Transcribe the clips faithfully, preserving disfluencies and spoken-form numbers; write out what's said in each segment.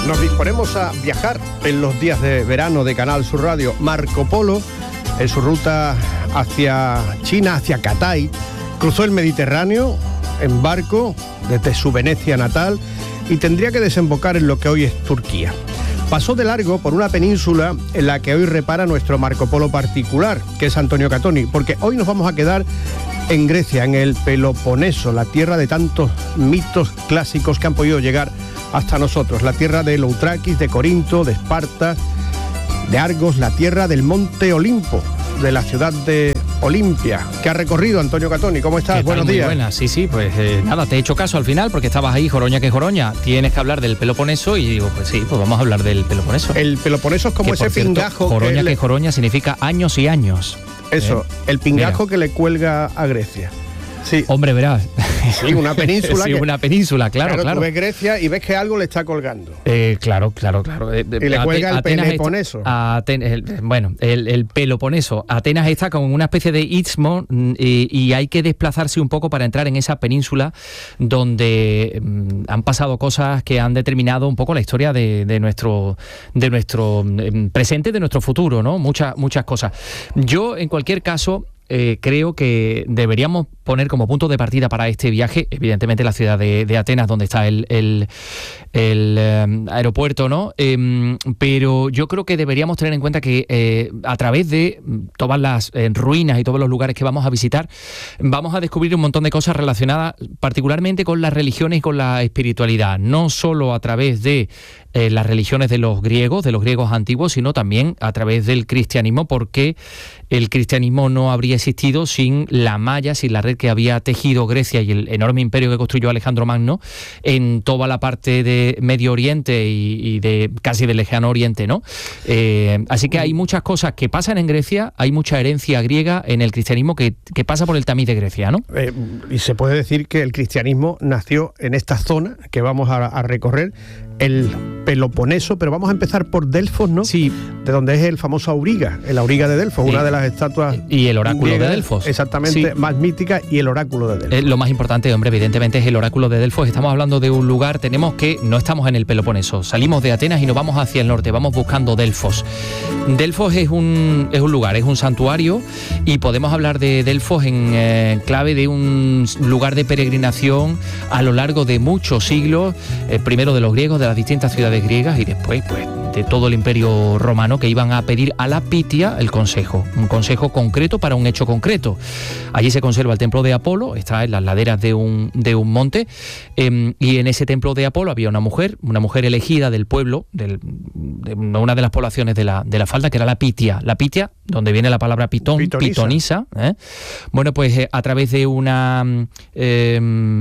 Nos disponemos a viajar en los días de verano de Canal Sur Radio. Marco Polo, en su ruta hacia China, hacia Catay, cruzó el Mediterráneo en barco desde su Venecia natal y tendría que desembocar en lo que hoy es Turquía. Pasó de largo por una península en la que hoy repara nuestro Marco Polo particular, que es Antonio Catoni, porque hoy nos vamos a quedar en Grecia, en el Peloponeso, la tierra de tantos mitos clásicos que han podido llegar hasta nosotros, la tierra de Loutrakis, de Corinto, de Esparta, de Argos, la tierra del monte Olimpo, de la ciudad de Olimpia, que ha recorrido Antonio Catoni. ¿Cómo estás? Buenos días. Muy buenas, sí, sí, pues eh, nada, te he hecho caso al final porque estabas ahí, joroña que joroña, tienes que hablar del Peloponeso y digo, pues sí, pues vamos a hablar del Peloponeso. El Peloponeso es como que, ese cierto, pingajo joroña que, que le... joroña significa años y años. Eso, ¿eh? el pingajo Mira. que le cuelga a Grecia. Sí. Hombre, verás. Sí, una península. Sí, que, una península, claro, claro. claro. Tú ves Grecia y ves que algo le está colgando. Eh, claro, claro, claro. Eh, y le cuelga el Atenas Peloponeso. Está, Aten, el, bueno, el, el Peloponeso. Atenas está como una especie de istmo y, y hay que desplazarse un poco para entrar en esa península donde mm, han pasado cosas que han determinado un poco la historia de, de nuestro, de nuestro mm, presente, de nuestro futuro, ¿no? Muchas, muchas cosas. Yo, en cualquier caso, Eh, creo que deberíamos poner como punto de partida para este viaje, evidentemente, la ciudad de, de Atenas, donde está el, el, el eh, aeropuerto, ¿no? Eh, pero yo creo que deberíamos tener en cuenta que eh, a través de todas las eh, ruinas y todos los lugares que vamos a visitar, vamos a descubrir un montón de cosas relacionadas particularmente con las religiones y con la espiritualidad, no solo a través de eh, las religiones de los griegos, de los griegos antiguos, sino también a través del cristianismo, porque el cristianismo no habría existido sin la malla, sin la red que había tejido Grecia y el enorme imperio que construyó Alejandro Magno en toda la parte de Medio Oriente y, y de casi del Lejano Oriente, ¿no? Eh, así que hay muchas cosas que pasan en Grecia, hay mucha herencia griega en el cristianismo que, que pasa por el tamiz de Grecia, ¿no? Eh, y se puede decir que el cristianismo nació en esta zona que vamos a, a recorrer, el Peloponeso, pero vamos a empezar por Delfos, ¿no? Sí. De donde es el famoso Auriga, el Auriga de Delfos, sí. Una de las estatuas... Y el oráculo griegas, de Delfos. Exactamente, sí. Más mítica, y el oráculo de Delfos. Eh, lo más importante, hombre, evidentemente es el oráculo de Delfos. Estamos hablando de un lugar, tenemos que... No estamos en el Peloponeso, salimos de Atenas y nos vamos hacia el norte, vamos buscando Delfos. Delfos es un, es un lugar, es un santuario, y podemos hablar de Delfos en eh, clave de un lugar de peregrinación a lo largo de muchos siglos, eh, primero de los griegos, de las distintas ciudades griegas, y después pues de todo el imperio romano, que iban a pedir a la Pitia el consejo, un consejo concreto para un hecho concreto. Allí se conserva el templo de Apolo, está en las laderas de un, de un monte, eh, y en ese templo de Apolo había una mujer, una mujer elegida del pueblo, del, de una de las poblaciones de la, de la falda, que era la Pitia. La Pitia, donde viene la palabra pitón, pitonisa. pitonisa ¿eh? Bueno, pues eh, a través de una eh,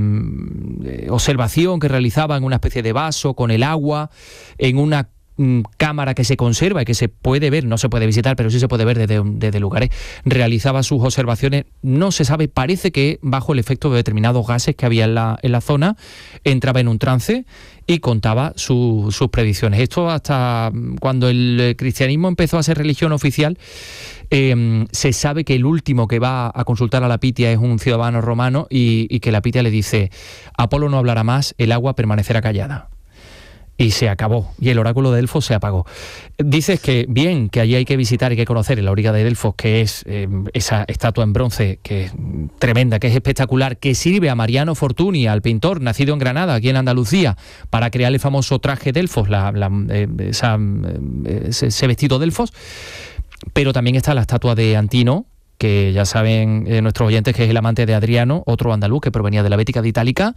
observación que realizaba en una especie de vaso con el agua, en una cámara que se conserva y que se puede ver, no se puede visitar, pero sí se puede ver desde, desde lugares, realizaba sus observaciones, no se sabe, parece que bajo el efecto de determinados gases que había en la, en la zona, entraba en un trance y contaba su, sus predicciones. Esto hasta cuando el cristianismo empezó a ser religión oficial, eh, se sabe que el último que va a consultar a la Pitia es un ciudadano romano, y, y que la Pitia le dice: Apolo no hablará más, el agua permanecerá callada. Y se acabó, y el oráculo de Delfos se apagó. Dices que bien, que allí hay que visitar y que conocer el Auriga de Delfos, que es eh, esa estatua en bronce, que es tremenda, que es espectacular, que sirve a Mariano Fortuny, al pintor nacido en Granada, aquí en Andalucía, para crear el famoso traje Delfos, la, la, eh, esa, eh, ese, ese vestido Delfos. Pero también está la estatua de Antino, que ya saben eh, nuestros oyentes que es el amante de Adriano, otro andaluz que provenía de la Bética de Itálica,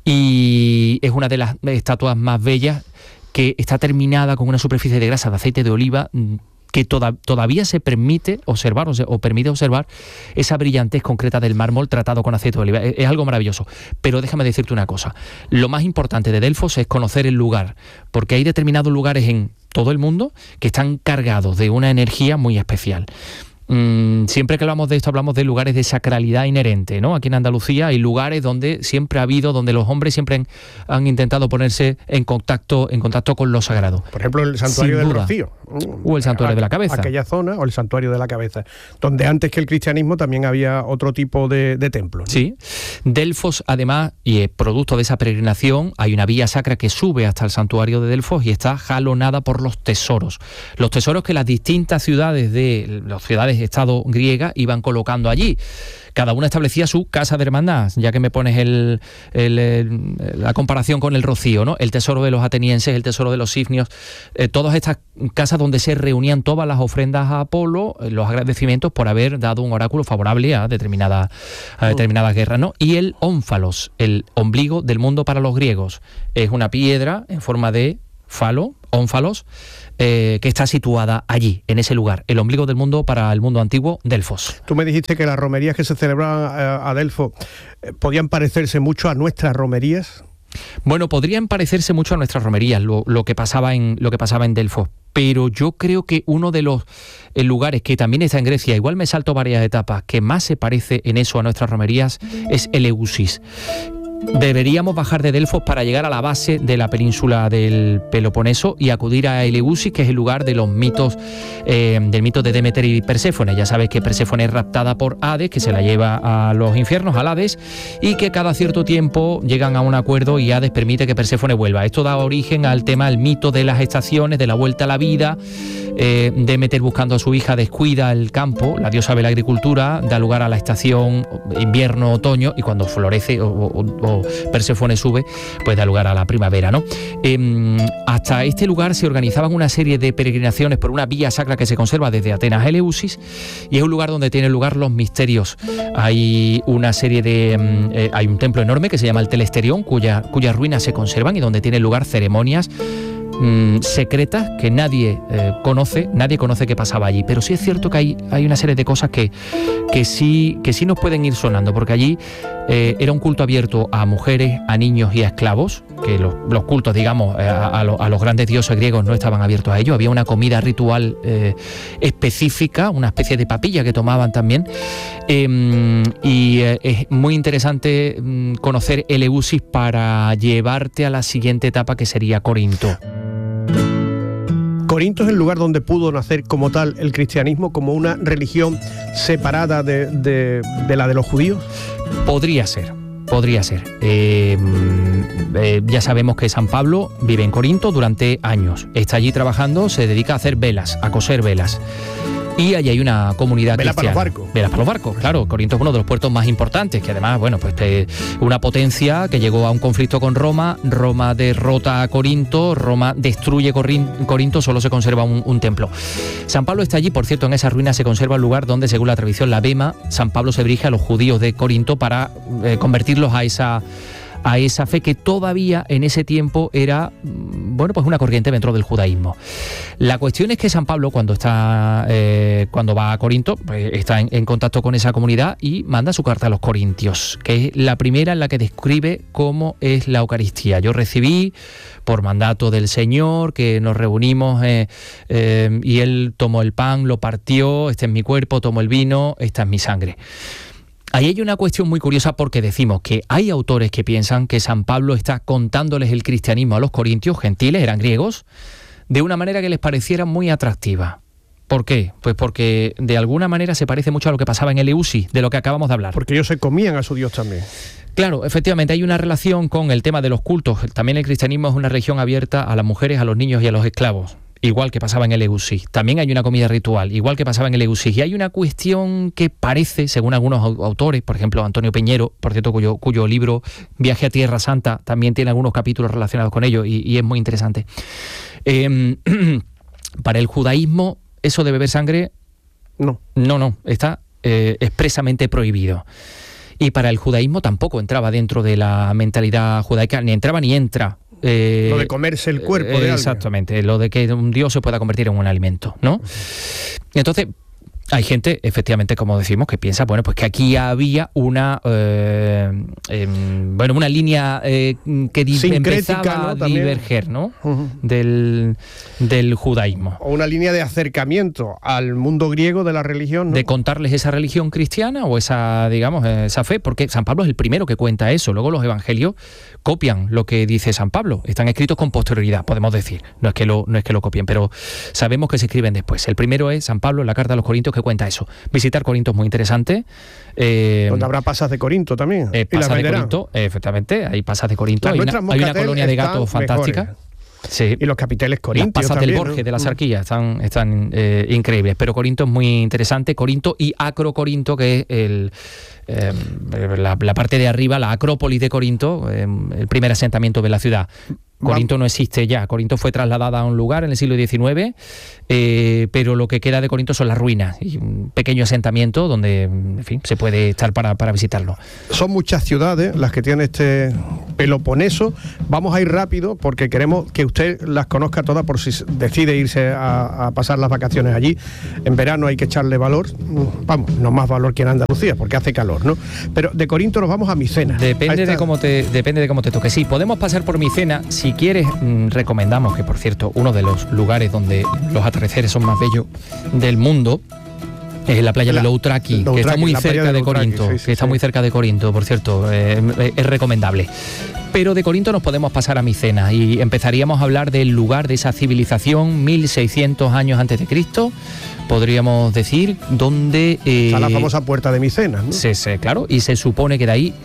y es una de las estatuas más bellas, que está terminada con una superficie de grasa de aceite de oliva, que toda, todavía se permite observar o, se, o permite observar esa brillantez concreta del mármol tratado con aceite de oliva. Es, es algo maravilloso. Pero déjame decirte una cosa, lo más importante de Delfos es conocer el lugar, porque hay determinados lugares en todo el mundo que están cargados de una energía muy especial. mmm, siempre que hablamos de esto hablamos de lugares de sacralidad inherente, ¿no? Aquí en Andalucía hay lugares donde siempre ha habido, donde los hombres siempre han, han intentado ponerse en contacto, en contacto con lo sagrado. Por ejemplo, el santuario del Rocío. O el santuario de la Cabeza. Aquella zona, o el santuario de la Cabeza, donde antes que el cristianismo también había otro tipo de, de templos, ¿no? Sí. Delfos, además, y es producto de esa peregrinación, hay una vía sacra que sube hasta el santuario de Delfos y está jalonada por los tesoros. Los tesoros que las distintas ciudades de las ciudades-estado griegas iban colocando allí. Cada una establecía su casa de hermandad, ya que me pones el, el, el, la comparación con el Rocío, ¿no? El tesoro de los atenienses, el tesoro de los sifnios, eh, todas estas casas donde se reunían todas las ofrendas a Apolo, eh, los agradecimientos por haber dado un oráculo favorable a determinadas a determinadas guerras, ¿no? Y el ónfalos, el ombligo del mundo para los griegos, es una piedra en forma de falo, ónfalos, eh, que está situada allí, en ese lugar, el ombligo del mundo para el mundo antiguo, Delfos. Tú me dijiste que las romerías que se celebraban a, a Delfos eh, podían parecerse mucho a nuestras romerías. Bueno, podrían parecerse mucho a nuestras romerías, lo, lo que pasaba en lo que pasaba en Delfos, pero yo creo que uno de los eh, lugares que también está en Grecia, igual me salto varias etapas, que más se parece en eso a nuestras romerías es Eleusis. Deberíamos bajar de Delfos para llegar a la base de la península del Peloponeso y acudir a Eleusis, que es el lugar de los mitos, eh, del mito de Demeter y Perséfone. Ya sabes que Perséfone es raptada por Hades, que se la lleva a los infiernos, al Hades, y que cada cierto tiempo llegan a un acuerdo y Hades permite que Perséfone vuelva. Esto da origen al tema, el mito de las estaciones, de la vuelta a la vida. Eh, Demeter, buscando a su hija, descuida el campo, la diosa de la agricultura, da lugar a la estación invierno-otoño, y cuando florece o, o, o Perséfone sube, pues da lugar a la primavera, ¿no? Eh, hasta este lugar se organizaban una serie de peregrinaciones por una vía sacra que se conserva desde Atenas a Eleusis, y es un lugar donde tienen lugar los misterios. Hay una serie de... Eh, hay un templo enorme que se llama el Telesterión, cuya, cuyas ruinas se conservan y donde tienen lugar ceremonias Mm, secretas que nadie eh, conoce, nadie conoce qué pasaba allí, pero sí es cierto que hay, hay una serie de cosas que, que, sí, que sí nos pueden ir sonando, porque allí eh, era un culto abierto a mujeres, a niños y a esclavos, que los, los cultos, digamos, a, a, lo, a los grandes dioses griegos no estaban abiertos a ello. Había una comida ritual eh, específica, una especie de papilla que tomaban también, eh, y eh, es muy interesante mm, conocer Eleusis para llevarte a la siguiente etapa, que sería Corinto. ¿Corinto es el lugar donde pudo nacer como tal el cristianismo, como una religión separada de, de, de la de los judíos? Podría ser, podría ser. Eh, eh, ya sabemos que San Pablo vive en Corinto durante años. Está allí trabajando, se dedica a hacer velas, a coser velas. Y allí hay una comunidad Vela cristiana. para los barcos. Velas para los barcos, claro. Corinto es uno de los puertos más importantes, que además, bueno, pues eh, una potencia que llegó a un conflicto con Roma. Roma derrota a Corinto, Roma destruye Corin- Corinto, solo se conserva un, un templo. San Pablo está allí, por cierto, en esa ruina se conserva el lugar donde, según la tradición, la bema, San Pablo se dirige a los judíos de Corinto para eh, convertirlos a esa... a esa fe que todavía en ese tiempo era, bueno, pues una corriente dentro del judaísmo. La cuestión es que San Pablo, cuando está eh, cuando va a Corinto, pues está en, en contacto con esa comunidad y manda su carta a los corintios, que es la primera en la que describe cómo es la Eucaristía. Yo recibí por mandato del Señor que nos reunimos eh, eh, y Él tomó el pan, lo partió, este es mi cuerpo, tomó el vino, esta es mi sangre. Ahí hay una cuestión muy curiosa, porque decimos que hay autores que piensan que San Pablo está contándoles el cristianismo a los corintios, gentiles, eran griegos, de una manera que les pareciera muy atractiva. ¿Por qué? Pues porque de alguna manera se parece mucho a lo que pasaba en Eleusis, de lo que acabamos de hablar. Porque ellos se comían a su Dios también. Claro, efectivamente hay una relación con el tema de los cultos. También el cristianismo es una religión abierta a las mujeres, a los niños y a los esclavos. Igual que pasaba en Eleusis. También hay una comida ritual, igual que pasaba en Eleusis. Y hay una cuestión que parece, según algunos autores, por ejemplo Antonio Peñero, por cierto, cuyo, cuyo libro Viaje a Tierra Santa también tiene algunos capítulos relacionados con ello, y, y es muy interesante. Eh, para el judaísmo, eso de beber sangre, no, no, no, está eh, expresamente prohibido. Y para el judaísmo tampoco entraba dentro de la mentalidad judaica, ni entraba ni entra. Eh, lo de comerse el cuerpo eh, de exactamente, alguien. Lo de que un dios se pueda convertir en un alimento, ¿no? Entonces, hay gente, efectivamente, como decimos, que piensa, bueno, pues que aquí había una eh, eh, bueno, una línea eh, que di- empezaba ¿no? a diverger, ¿no? Uh-huh. del, del judaísmo. O una línea de acercamiento al mundo griego de la religión, ¿no? De contarles esa religión cristiana o esa, digamos, esa fe, porque San Pablo es el primero que cuenta eso. Luego los evangelios copian lo que dice San Pablo. Están escritos con posterioridad, podemos decir. No es que lo, no es que lo copien, pero sabemos que se escriben después. El primero es San Pablo en la carta a los Corintios, que cuenta eso. Visitar Corinto es muy interesante. Eh, Donde habrá pasas de Corinto también. Eh, pasas de Corinto, eh, efectivamente, hay pasas de Corinto. Hay una, hay una colonia de gatos fantástica. Sí. Y los capiteles corintios. Las pasas también, del Borges, ¿no? De la Sarquía, están, están eh, increíbles. Pero Corinto es muy interesante. Corinto y Acrocorinto, que es el, eh, la, la parte de arriba, la Acrópolis de Corinto, eh, el primer asentamiento de la ciudad. Corinto no existe ya. Corinto fue trasladada a un lugar en el siglo diecinueve, eh, pero lo que queda de Corinto son las ruinas y un pequeño asentamiento donde, en fin, se puede estar para, para visitarlo. Son muchas ciudades las que tiene este Peloponeso. Vamos a ir rápido porque queremos que usted las conozca todas por si decide irse a, a pasar las vacaciones allí. En verano hay que echarle valor, vamos, no más valor que en Andalucía porque hace calor, ¿no? Pero de Corinto nos vamos a Micenas. Depende de cómo te, depende de cómo te toque. Sí, podemos pasar por Micenas. Si quieres, mmm, recomendamos que, por cierto, uno de los lugares donde los atardeceres son más bellos del mundo es la playa la, de Loutraki, que está muy cerca de, de Corinto, sí, sí, que está sí. muy cerca de Corinto, por cierto, eh, es recomendable. Pero de Corinto nos podemos pasar a Micenas y empezaríamos a hablar del lugar de esa civilización mil seiscientos años antes de Cristo, podríamos decir, donde... Eh, está la famosa puerta de Micenas, ¿no? Sí, sí, claro, y se supone que de ahí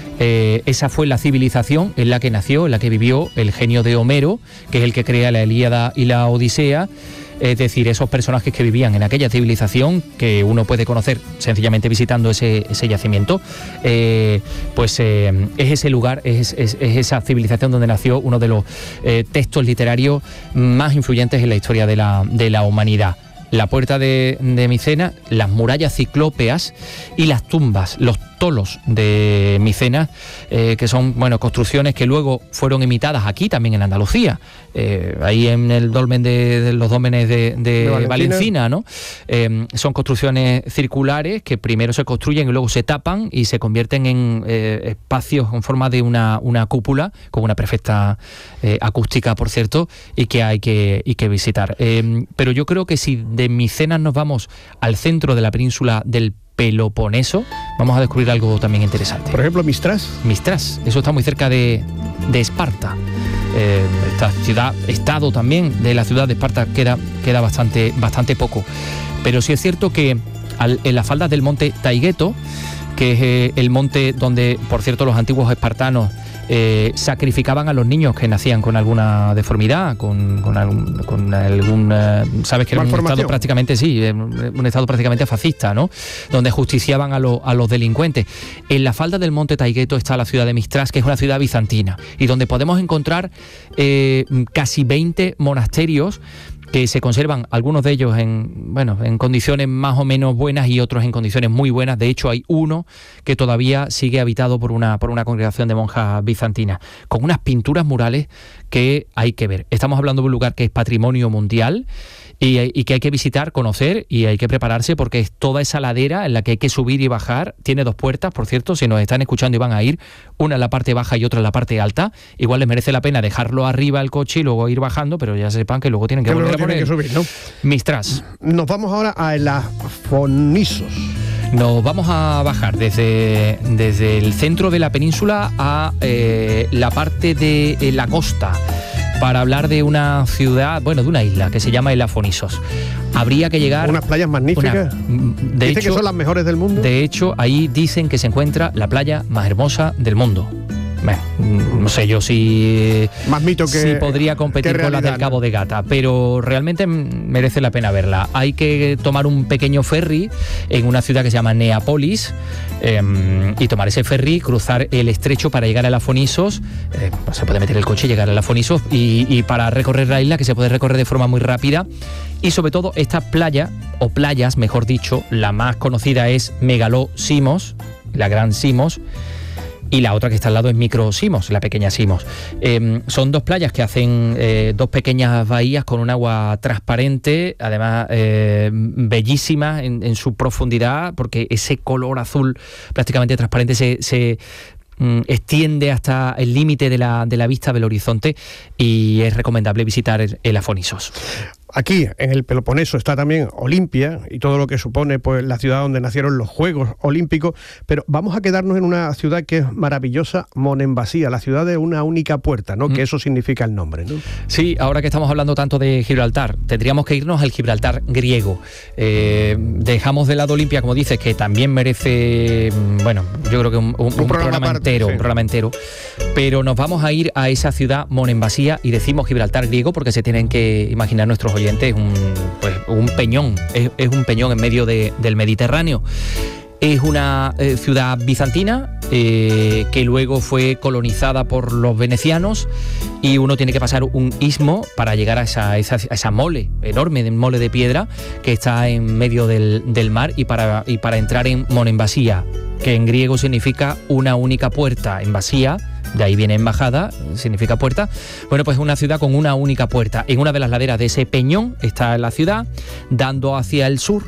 eh, esa fue la civilización en la que nació, en la que vivió el genio de Homero, que es el que crea la Ilíada y la Odisea. Es decir, esos personajes que vivían en aquella civilización, que uno puede conocer sencillamente visitando ese, ese yacimiento, eh, pues eh, es ese lugar, es, es, es esa civilización donde nació uno de los eh, textos literarios más influyentes en la historia de la, de la humanidad. La puerta de, de Micenas, las murallas ciclópeas y las tumbas, los tolos de Micenas, eh, que son, bueno, construcciones que luego fueron imitadas aquí también en Andalucía, eh, ahí en el dolmen de, de los dólmenes de, de, de Valencina, Valencina, ¿no? Eh, son construcciones circulares que primero se construyen y luego se tapan y se convierten en eh, espacios en forma de una, una cúpula con una perfecta eh, acústica, por cierto, y que hay que, y que visitar. Eh, pero yo creo que si de Micenas nos vamos al centro de la península del Peloponeso, vamos a descubrir algo también interesante. Por ejemplo, Mistras. Mistras, eso está muy cerca de, de Esparta. Eh, esta ciudad, estado también de la ciudad de Esparta queda, queda bastante, bastante poco. Pero sí es cierto que al, en las faldas del monte Taygeto, que es eh, el monte donde, por cierto, los antiguos espartanos Eh, sacrificaban a los niños que nacían con alguna deformidad, con, con algún, con algún eh, sabes que era un estado prácticamente, sí, un estado prácticamente fascista, ¿no? Donde justiciaban a, lo, a los delincuentes. En la falda del monte Taygeto está la ciudad de Mistras, que es una ciudad bizantina, y donde podemos encontrar eh, casi veinte monasterios que se conservan, algunos de ellos en, bueno, en condiciones más o menos buenas y otros en condiciones muy buenas. De hecho, hay uno que todavía sigue habitado por una, por una congregación de monjas bizantinas, con unas pinturas murales que hay que ver. Estamos hablando de un lugar que es patrimonio mundial y, y que hay que visitar, conocer, y hay que prepararse porque es toda esa ladera en la que hay que subir y bajar. Tiene dos puertas, por cierto, si nos están escuchando y van a ir, una en la parte baja y otra en la parte alta. Igual les merece la pena dejarlo arriba el coche y luego ir bajando, pero ya sepan que luego tienen que, que volver a poner. Que subir, ¿no? Mistras. Nos vamos ahora a Elafonisos. Nos vamos a bajar desde, desde el centro de la península a eh, la parte de eh, la costa, para hablar de una ciudad, bueno, de una isla que se llama Elafonisos. Habría que llegar... Unas playas magníficas. Una, de ¿Dice hecho, que son las mejores del mundo? De hecho, ahí dicen que se encuentra la playa más hermosa del mundo. Bueno, no sé yo si, más mito que, si podría competir con las del Cabo de Gata, pero realmente merece la pena verla. Hay que tomar un pequeño ferry en una ciudad que se llama Neápolis eh, y tomar ese ferry, cruzar el estrecho para llegar a Elafonisos. Eh, se puede meter el coche y llegar a Elafonisos, y, y para recorrer la isla, que se puede recorrer de forma muy rápida. Y sobre todo esta playa, o playas mejor dicho, la más conocida es Megaló Simos, la Gran Simos, y la otra que está al lado es Micro Simos, la pequeña Simos. Eh, son dos playas que hacen eh, dos pequeñas bahías con un agua transparente, además eh, bellísimas en, en su profundidad, porque ese color azul prácticamente transparente se... se extiende hasta el límite de la, de la vista del horizonte, y es recomendable visitar el, el Afonisos. Aquí, en el Peloponeso, está también Olimpia y todo lo que supone pues la ciudad donde nacieron los Juegos Olímpicos, pero vamos a quedarnos en una ciudad que es maravillosa, Monemvasia, la ciudad de una única puerta, ¿no? Mm. Que eso significa el nombre, ¿no? Sí, ahora que estamos hablando tanto de Gibraltar, tendríamos que irnos al Gibraltar griego. Eh, dejamos de lado Olimpia, como dices, que también merece, bueno, yo creo que un, un, un, un programa, programa parte, entero, sí. un programa entero, pero nos vamos a ir a esa ciudad Monemvasia, y decimos Gibraltar griego porque se tienen que imaginar nuestros oyentes. Es un, pues, un peñón, es, es un peñón en medio de, del Mediterráneo. Es una eh, ciudad bizantina eh, que luego fue colonizada por los venecianos, y uno tiene que pasar un istmo para llegar a esa, esa, a esa mole enorme, mole de piedra que está en medio del, del mar, y para, y para entrar en Monemvasia, que en griego significa una única puerta, en vasía, de ahí viene embajada, significa puerta. Bueno, pues es una ciudad con una única puerta. En una de las laderas de ese peñón está la ciudad, dando hacia el sur,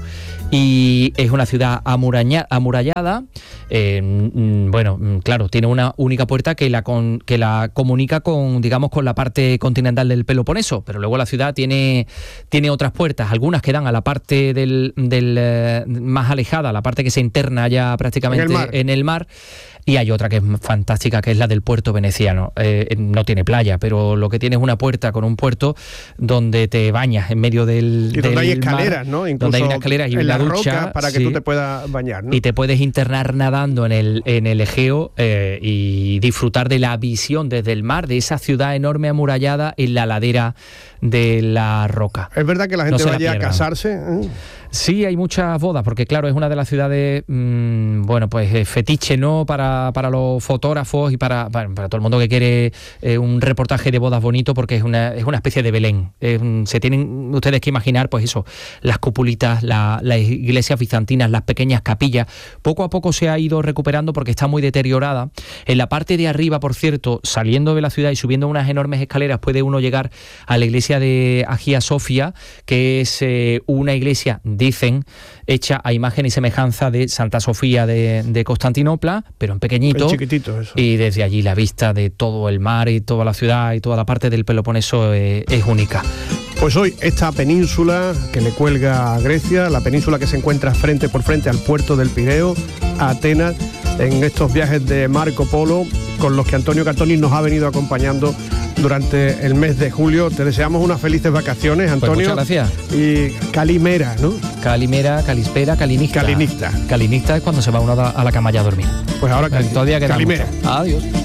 y es una ciudad amuraña, amurallada. Eh, bueno, claro, tiene una única puerta que la, con, que la comunica con, digamos, con la parte continental del Peloponeso, pero luego la ciudad tiene, tiene otras puertas, algunas que dan a la parte del, del eh, más alejada, la parte que se interna ya prácticamente en el mar, en el mar y hay otra que es fantástica, que es la del puerto veneciano. Eh, no tiene playa, pero lo que tiene es una puerta con un puerto donde te bañas en medio del, y del donde hay escaleras, mar, ¿no? Incluso donde hay una escalera y una ducha para que sí. tú te puedas bañar, ¿no? Y te puedes internar nadando en el, en el Egeo eh, y disfrutar de la visión desde el mar de esa ciudad enorme amurallada en la ladera de la roca. Es verdad que la gente no vaya a casarse, ¿eh? Sí, hay muchas bodas, porque claro, es una de las ciudades, mmm, bueno, pues fetiche, ¿no? Para, para los fotógrafos y para, para, para todo el mundo que quiere eh, un reportaje de bodas bonito, porque es una, es una especie de Belén. Es un, se tienen ustedes que imaginar, pues eso, las cupulitas, la, las iglesias bizantinas, las pequeñas capillas. Poco a poco se ha ido recuperando porque está muy deteriorada. En la parte de arriba, por cierto, saliendo de la ciudad y subiendo unas enormes escaleras, puede uno llegar a la iglesia de Hagia Sofia, que es eh, una iglesia de dicen, hecha a imagen y semejanza de Santa Sofía de, de Constantinopla, pero en pequeñito, en chiquitito eso. Y desde allí la vista de todo el mar y toda la ciudad y toda la parte del Peloponeso eh, es única. Pues hoy esta península que le cuelga a Grecia, la península que se encuentra frente por frente al puerto del Pireo, a Atenas, en estos viajes de Marco Polo, con los que Antonio Catoni nos ha venido acompañando durante el mes de julio. Te deseamos unas felices vacaciones, Antonio. Pues muchas gracias. Y Calimera, ¿no? Calimera, Calispera, Calinista. Calinista. Calinista es cuando se va uno a la cama ya a dormir. Pues ahora Cali- todavía queda Calimera. mucho. Adiós.